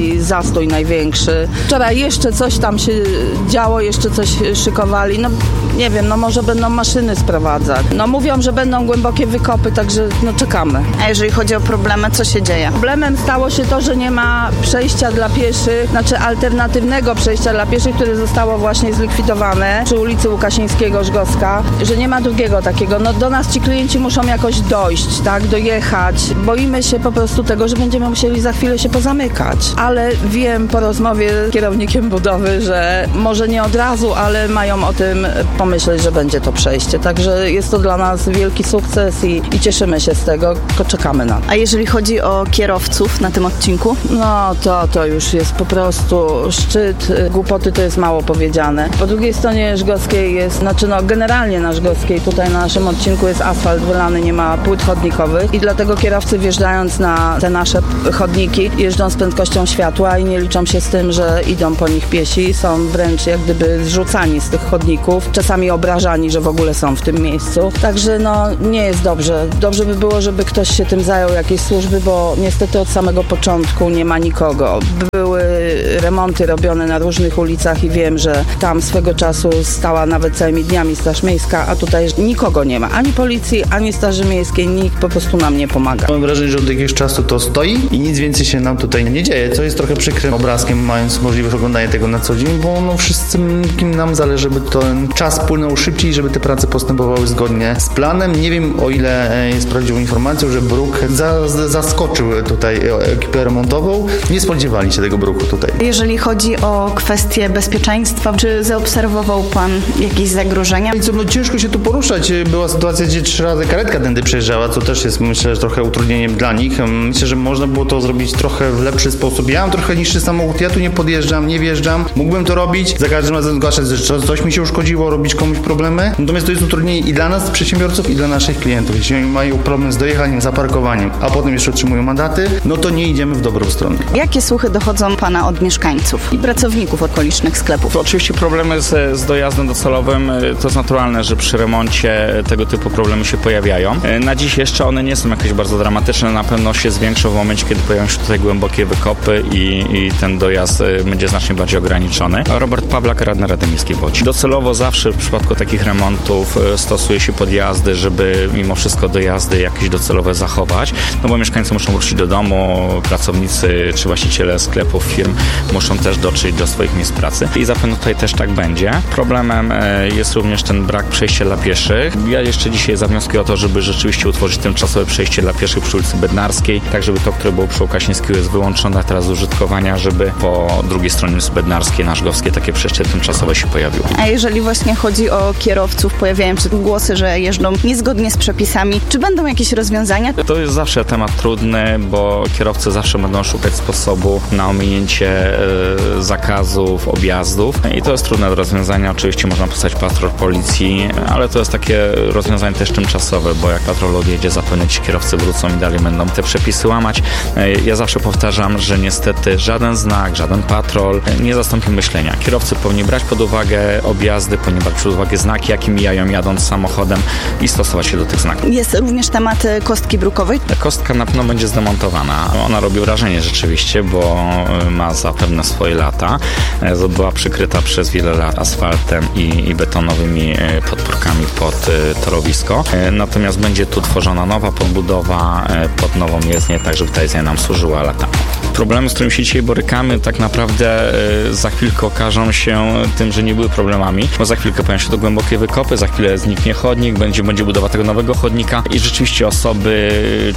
taki zastój największy. Wczoraj jeszcze coś tam się działo, jeszcze coś szykowali. No nie wiem, no może będą maszyny sprowadzać. No mówią, że będą głębokie wykopy, także no czekamy. A jeżeli chodzi o problemy, co się dzieje? Problemem stało się to, że nie ma przejścia dla pieszych, znaczy alternatywnego przejścia dla pieszych, które zostało właśnie zlikwidowane przy ulicy Łukasińskiego-Żgowska, że nie ma drugiego takiego. No do nas ci klienci muszą jakoś dojść, tak, dojechać. Boimy się po prostu tego, że będziemy musieli za chwilę się pozamykać. Ale wiem po rozmowie z kierownikiem budowy, że może nie od razu, ale mają o tym pomyśleć, że będzie to przejście. Także jest to dla nas wielki sukces i cieszymy się z tego, tylko czekamy na to. A jeżeli chodzi o kierowców na tym odcinku? No to już jest po prostu szczyt głupoty, to jest mało powiedziane. Po drugiej stronie Żgowskiej jest, generalnie na Żgowskiej, tutaj na naszym odcinku jest asfalt wylany, nie ma płyt chodnikowych i dlatego kierowcy wjeżdżając na te nasze chodniki jeżdżą z prędkością światła i nie liczą się z tym, że idą po nich piesi, są wręcz jak gdyby zrzucani z tych chodników, czasami obrażani, że w ogóle są w tym miejscu. Także nie jest dobrze. Dobrze by było, żeby ktoś się tym zajął, jakieś służby, bo niestety od samego początku nie ma nikogo. Były remonty robione na różnych ulicach i wiem, że tam swego czasu stała nawet całymi dniami Straż Miejska, a tutaj nikogo nie ma. Ani policji, ani Straży Miejskiej, nikt po prostu nam nie pomaga. Mam wrażenie, że od jakiegoś czasu to stoi i nic więcej się nam tutaj nie dzieje, co jest trochę przykrym obrazkiem, mając możliwość oglądania tego na co dzień, bo wszystkim nam zależy, żeby ten czas płynął szybciej, żeby te prace postępowały zgodnie z planem. Nie wiem, o ile jest prawdziwą informacją, że bruk zaskoczył tutaj ekipę remontową. Nie spodziewali się tego bruku tutaj. Jeżeli chodzi o kwestie bezpieczeństwa, czy zaobserwował Pan jakieś zagrożenia? Ciężko się tu poruszać. Była sytuacja, gdzie 3 razy karetka tędy przejeżdżała, co też jest, myślę, że trochę utrudnieniem dla nich. Myślę, że można było to zrobić trochę w lepszy sposób. Ja mam trochę niższy samochód, ja tu nie podjeżdżam, nie wjeżdżam. Mógłbym to robić, za każdym razem zgłaszać, że coś mi się uszkodziło, robić komuś problemy. Natomiast to jest utrudnienie i dla nas, przedsiębiorców, i dla naszych klientów. Jeśli oni mają problem z dojechaniem, zaparkowaniem, a potem jeszcze otrzymują mandaty, no to nie idziemy w dobrą stronę. Jakie słuchy dochodzą Pana od mieszkańców i pracowników okolicznych sklepów? Oczywiście problemy z dojazdem docelowym, to jest naturalne, że przy remoncie tego typu problemy się pojawiają. Na dziś jeszcze one nie są jakieś bardzo dramatyczne, na pewno się zwiększą w momencie, kiedy pojawią się tutaj głębokie wykopy i ten dojazd będzie znacznie bardziej ograniczony. Robert Pawlak, radny Rady Miejskiej w Łodzi. Docelowo zawsze w przypadku takich remontów stosuje się podjazdy, żeby mimo wszystko dojazdy jakieś docelowe zachować, no bo mieszkańcy muszą wrócić do domu, pracownicy czy właściciele sklepów, firm muszą też dotrzeć do swoich miejsc pracy i zapewne tutaj też tak będzie. Problemem jest również ten brak przejścia dla pieszych. Ja jeszcze dzisiaj zawnioskuję o to, żeby rzeczywiście utworzyć tymczasowe przejście dla pieszych przy ulicy Bednarskiej, tak żeby to, które było przy Łukasińskiego jest wyłączone teraz z użytkowania, żeby po drugiej stronie ulicy Bednarskiej na Żgowskiej takie przejście tymczasowe się pojawiło. A jeżeli właśnie chodzi o kierowców, pojawiają się głosy, że jeżdżą niezgodnie z przepisami. Czy będą jakieś rozwiązania? To jest zawsze temat trudny, bo kierowcy zawsze będą szukać sposobu na ominięcie zakazów, objazdów i to jest trudne do rozwiązania. Oczywiście można posłać patrol policji, ale to jest takie rozwiązanie też tymczasowe, bo jak patrol odjedzie, zapewne ci kierowcy wrócą i dalej będą te przepisy łamać. Ja zawsze powtarzam, że niestety żaden znak, żaden patrol nie zastąpi myślenia. Kierowcy powinni brać pod uwagę objazdy, powinni brać pod uwagę znaki, jakie mijają jadąc samochodem i stosować się do tych znaków. Jest również temat kostki brukowej? Kostka na pewno będzie zdemontowana. Ona robi wrażenie rzeczywiście, bo ma zapewne swoje lata. Była przykryta przez wiele lat asfaltem i betonowymi podpórkami pod torowisko. Natomiast będzie tu tworzona nowa podbudowa pod nową jezdnię, tak żeby ta jezdnia nam służyła latami. Problemy, z którymi się dzisiaj borykamy, tak naprawdę za chwilkę okażą się tym, że nie były problemami, bo za chwilkę pojawią się to głębokie wykopy, za chwilę zniknie chodnik, będzie budowa tego nowego chodnika i rzeczywiście osoby,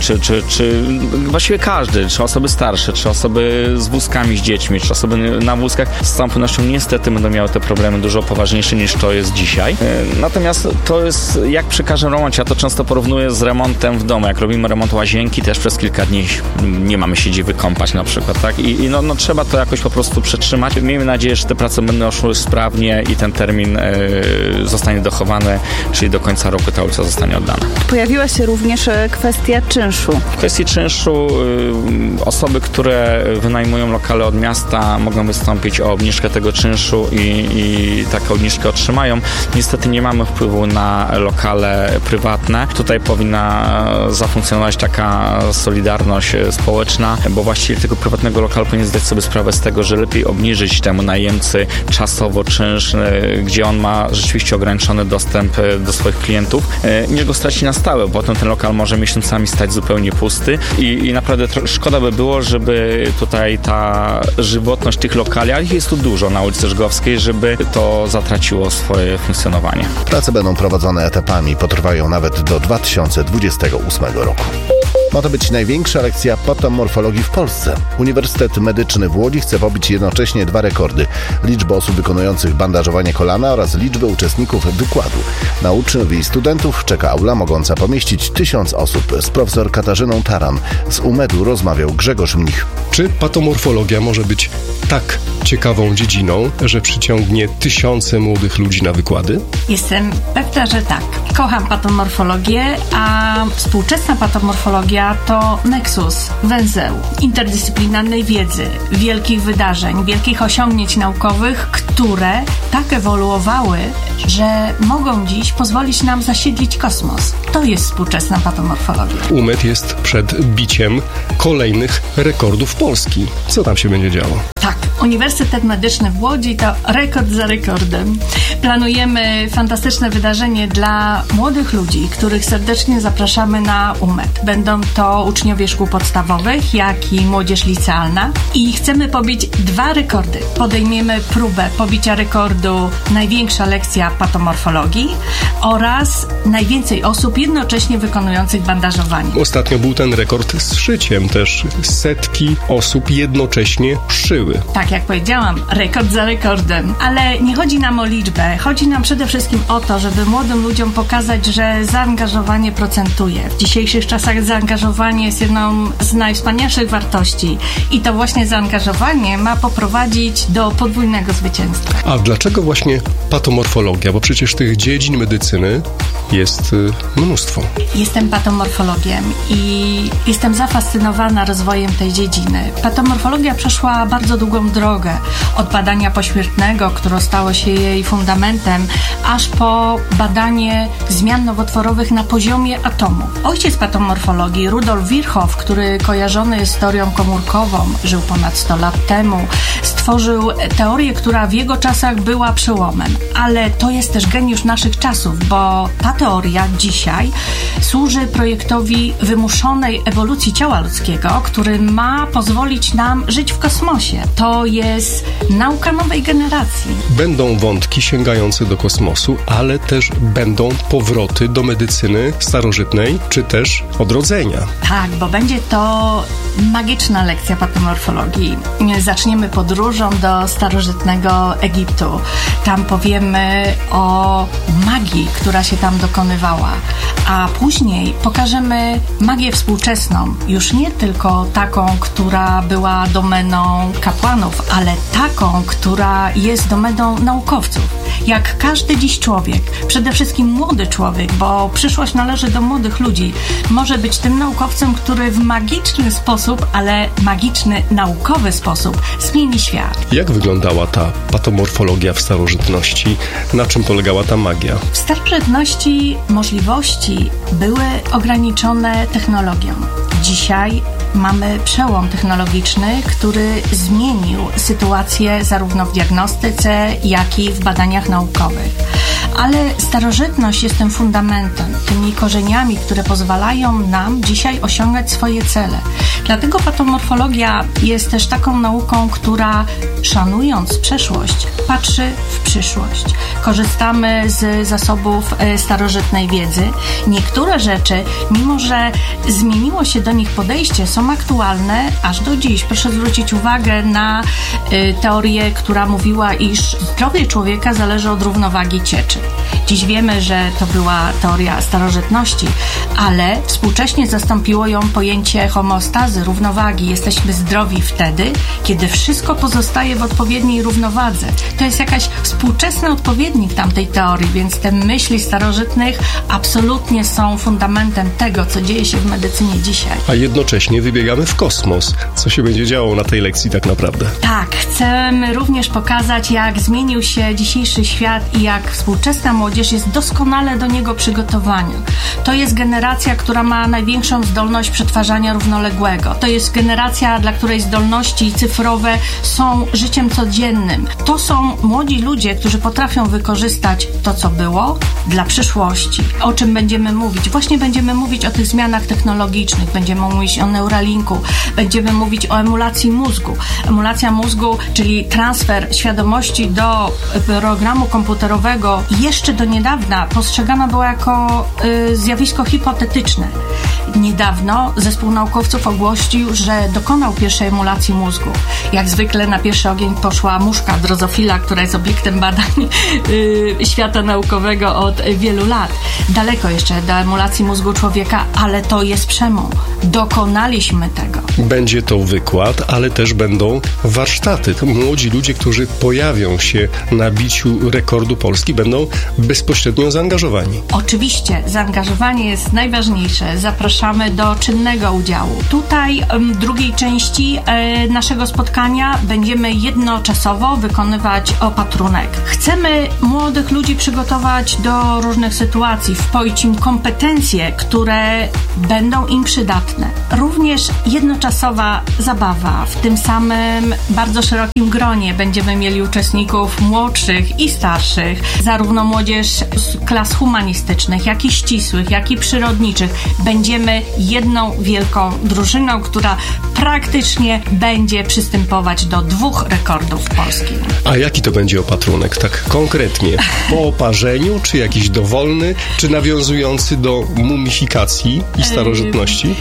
czy właściwie każdy, czy osoby starsze, czy osoby z wózkami, z dziećmi, czy osoby na wózkach, z całą pewnością niestety będą miały te problemy dużo poważniejsze niż to jest dzisiaj. Natomiast to jest jak przy każdym remoncie, ja to często porównuję z remontem w domu. Jak robimy remont łazienki, też przez kilka dni nie mamy się gdzie wykąpać na przykład, tak? I trzeba to jakoś po prostu przetrzymać. Miejmy nadzieję, że te prace będą szły sprawnie i ten termin zostanie dochowany, czyli do końca roku ta ulica zostanie oddana. Pojawiła się również kwestia czynszu. W kwestii czynszu osoby, które wynajmują lokale od miasta mogą wystąpić o obniżkę tego czynszu i taką obniżkę otrzymają. Niestety nie mamy wpływu na lokale prywatne. Tutaj powinna zafunkcjonować taka solidarność społeczna, bo właściciel tego prywatnego lokalu powinien zdać sobie sprawę z tego, że lepiej obniżyć temu najemcy czasowo czynsz, gdzie on ma rzeczywiście ograniczony dostęp do swoich klientów, niż go straci na stałe, bo potem ten lokal może miesiącami stać zupełnie pusty i naprawdę szkoda by było, żeby tutaj ta żywotność tych lokali, a ich jest tu dużo na ulicy Żgowskiej, żeby to zatraciło swoje funkcjonowanie. Prace będą prowadzone etapami, potrwają nawet do 2028 roku. Ma to być największa lekcja patomorfologii w Polsce. Uniwersytet Medyczny w Łodzi chce pobić jednocześnie 2 rekordy. Liczbę osób wykonujących bandażowanie kolana oraz liczbę uczestników wykładu. Na uczniów i studentów czeka aula mogąca pomieścić 1000 osób. Z profesor Katarzyną Taran z UMED-u rozmawiał Grzegorz Mnich. Czy patomorfologia może być tak ciekawą dziedziną, że przyciągnie tysiące młodych ludzi na wykłady? Jestem pewna, że tak. Kocham patomorfologię, a współczesna patomorfologia to neksus, węzeł interdyscyplinarnej wiedzy, wielkich wydarzeń, wielkich osiągnięć naukowych, które tak ewoluowały, że mogą dziś pozwolić nam zasiedlić kosmos. To jest współczesna patomorfologia. UMED jest przed biciem kolejnych rekordów Polski. Co tam się będzie działo? Tak, Uniwersytet Medyczny w Łodzi to rekord za rekordem. Planujemy fantastyczne wydarzenie dla młodych ludzi, których serdecznie zapraszamy na UMED. Będą to uczniowie szkół podstawowych, jak i młodzież licealna. I chcemy pobić 2 rekordy. Podejmiemy próbę pobicia rekordu największa lekcja patomorfologii oraz najwięcej osób jednocześnie wykonujących bandażowanie. Ostatnio był ten rekord z szyciem też. Setki osób jednocześnie szyły. Tak jak powiedziałam, rekord za rekordem. Ale nie chodzi nam o liczbę. Chodzi nam przede wszystkim o to, żeby młodym ludziom pokazać, że zaangażowanie procentuje. W dzisiejszych czasach zaangażowanie jest jedną z najwspanialszych wartości. I to właśnie zaangażowanie ma poprowadzić do podwójnego zwycięstwa. A dlaczego właśnie patomorfologia? Bo przecież tych dziedzin medycyny jest mnóstwo. Jestem patomorfologiem i jestem zafascynowana rozwojem tej dziedziny. Patomorfologia przeszła bardzo długą drogę. Od badania pośmiertnego, które stało się jej fundamentem, aż po badanie zmian nowotworowych na poziomie atomu. Ojciec patomorfologii, Rudolf Virchow, który kojarzony jest z teorią komórkową, żył ponad 100 lat temu, stworzył teorię, która w jego czasach była przełomem. Ale to jest też geniusz naszych czasów, bo ta teoria dzisiaj służy projektowi wymuszonej ewolucji ciała ludzkiego, który ma pozwolić nam żyć w kosmosie. To jest nauka nowej generacji. Będą wątki sięgające do kosmosu, ale też będą powroty do medycyny starożytnej, czy też odrodzenia. Tak, bo będzie to magiczna lekcja patomorfologii. Zaczniemy podróżą do starożytnego Egiptu. Tam powiemy o magii, która się tam dokonywała, a później pokażemy magię współczesną, już nie tylko taką, która była domeną kapłanów, ale taką, która jest domeną naukowców. Jak każdy dziś człowiek, przede wszystkim młody człowiek, bo przyszłość należy do młodych ludzi, może być tym naukowcem, który w magiczny sposób, ale magiczny, naukowy sposób zmieni świat. Jak wyglądała ta patomorfologia w starożytności? Na czym polegała ta magia? W starożytności możliwości były ograniczone technologią. Dzisiaj mamy przełom technologiczny, który zmienił sytuację zarówno w diagnostyce, jak i w badaniach naukowych. Ale starożytność jest tym fundamentem, tymi korzeniami, które pozwalają nam dzisiaj osiągać swoje cele. Dlatego patomorfologia jest też taką nauką, która szanując przeszłość, patrzy w przyszłość. Korzystamy z zasobów starożytnej wiedzy. Niektóre rzeczy, mimo że zmieniło się do nich podejście, są aktualne aż do dziś. Proszę zwrócić uwagę na teorię, która mówiła, iż zdrowie człowieka zależy od równowagi cieczy. Dziś wiemy, że to była teoria starożytności, ale współcześnie zastąpiło ją pojęcie homeostazy, równowagi. Jesteśmy zdrowi wtedy, kiedy wszystko pozostaje w odpowiedniej równowadze. To jest jakaś współczesny odpowiednik tamtej teorii, więc te myśli starożytnych absolutnie są fundamentem tego, co dzieje się w medycynie dzisiaj. A jednocześnie wybiegamy w kosmos. Co się będzie działo na tej lekcji tak naprawdę? Tak, chcemy również pokazać, jak zmienił się dzisiejszy świat i jak współczesna młodzież jest doskonale do niego przygotowana. To jest generacja, która ma największą zdolność przetwarzania równoległego. To jest generacja, dla której zdolności cyfrowe są życiem codziennym. To są młodzi ludzie, którzy potrafią wykorzystać to, co było, dla przyszłości. O czym będziemy mówić? Właśnie będziemy mówić o tych zmianach technologicznych, będziemy mówić o Neuralinku, będziemy mówić o emulacji mózgu. Emulacja mózgu, czyli transfer świadomości do programu komputerowego, jeszcze do niedawna postrzegana była jako zjawisko hipotetyczne. Niedawno zespół naukowców ogłosił, że dokonał pierwszej emulacji mózgu. Jak zwykle na pierwszy ogień poszła muszka drozofila, która jest obiektem badań świata naukowego od wielu lat. Daleko jeszcze do emulacji mózgu człowieka, ale to jest przełom. Dokonaliśmy tego. Będzie to wykład, ale też będą warsztaty. Młodzi ludzie, którzy pojawią się na biciu rekordu Polski, będą bezpośrednio zaangażowani. Oczywiście, zaangażowanie jest najważniejsze. Zapraszamy do czynnego udziału. Tutaj w drugiej części naszego spotkania będziemy jednoczasowo wykonywać opatrunek. Chcemy młodych ludzi przygotować do różnych sytuacji, wpoić im kompetencje, które będą im przydatne. Również jednoczasowa zabawa. W tym samym bardzo szerokim gronie będziemy mieli uczestników młodszych i starszych, zarówno młodzież z klas humanistycznych, jak i ścisłych, jak i przyrodniczych. Będziemy jedną wielką drużyną, która praktycznie będzie przystępować do 2 rekordów Polski. A jaki to będzie opatrunek, tak konkretnie? Po oparzeniu, czy jakiś dowolny, czy nawiązujący do mumifikacji i starożytności?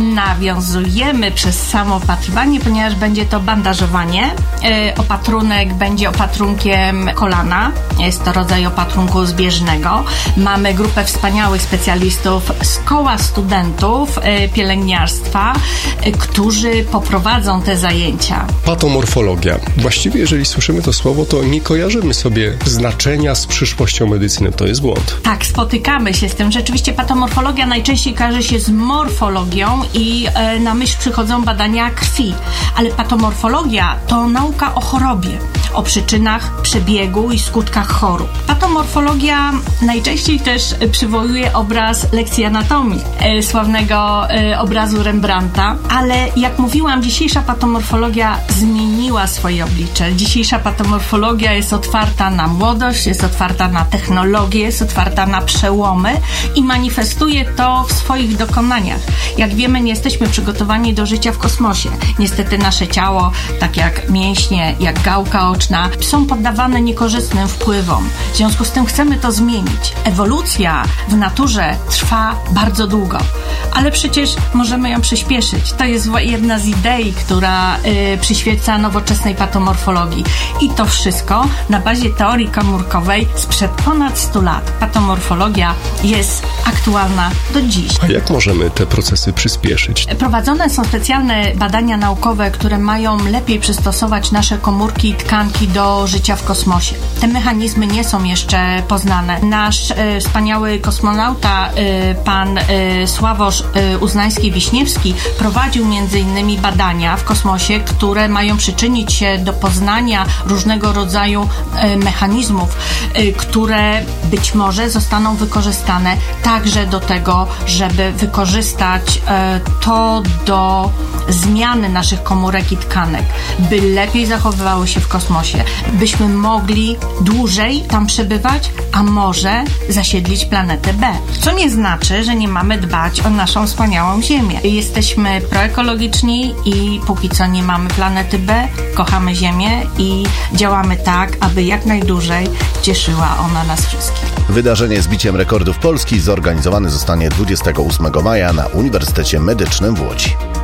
Nawiązujemy przez samo opatrywanie, ponieważ będzie to bandażowanie. Opatrunek będzie opatrunkiem kolana. Jest to rodzaj opatrunku zbieżnego. Mamy grupę wspaniałych specjalistów z koła studentów pielęgniarstwa, którzy poprowadzą te zajęcia. Patomorfologia. Właściwie, jeżeli słyszymy to słowo, to nie kojarzymy sobie znaczenia z przyszłością medycyny. To jest błąd. Tak, spotykamy się z tym. Rzeczywiście patomorfologia najczęściej kojarzy się z morfologią i na myśl przychodzą badania krwi. Ale patomorfologia to nauka o chorobie, o przyczynach przebiegu i skutkach chorób. Patomorfologia najczęściej też przywołuje obraz lekcji anatomii, sławnego obrazu Rembrandta, ale jak mówiłam, dzisiejsza patomorfologia zmieniła swoje oblicze. Dzisiejsza patomorfologia jest otwarta na młodość, jest otwarta na technologię, jest otwarta na przełomy i manifestuje to w swoich dokonaniach. Jak wiemy, nie jesteśmy przygotowani do życia w kosmosie. Niestety nasze ciało, tak jak mięśnie, jak gałka oczna, są poddawane niekorzystnym wpływom. W związku z tym chcemy to zmienić. Ewolucja w naturze trwa bardzo długo, ale przecież możemy ją przyspieszyć. To jest jedna z idei, która przyświeca nowoczesnej patomorfologii. I to wszystko na bazie teorii komórkowej sprzed ponad 100 lat. Patomorfologia jest aktualna do dziś. A jak możemy te procesy przyspieszyć? Prowadzone są specjalne badania naukowe, które mają lepiej przystosować nasze komórki i tkanki do życia w kosmosie. Te mechanizmy nie są jeszcze poznane. Nasz wspaniały kosmonauta, pan Sławosz Uznański-Wiśniewski, prowadził m.in. badania w kosmosie, które mają przyczynić się do poznania różnego rodzaju mechanizmów, które być może zostaną wykorzystane także do tego, żeby wykorzystać to do zmiany naszych komórek i tkanek, by lepiej zachowywały się w kosmosie, byśmy mogli dłużej tam przebywać, a może zasiedlić planetę B. Co nie znaczy, że nie mamy dbać o naszą wspaniałą Ziemię. Jesteśmy proekologiczni i póki co nie mamy planety B, kochamy Ziemię i działamy tak, aby jak najdłużej cieszyła ona nas wszystkich. Wydarzenie z biciem rekordów Polski zorganizowane zostanie 28 maja na Uniwersytecie Medycznym w Łodzi.